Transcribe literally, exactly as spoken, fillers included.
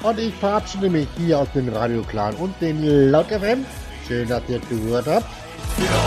und ich verabschiede mich hier aus dem Radio Clan und den Laut F M. Schön, dass ihr zugehört habt.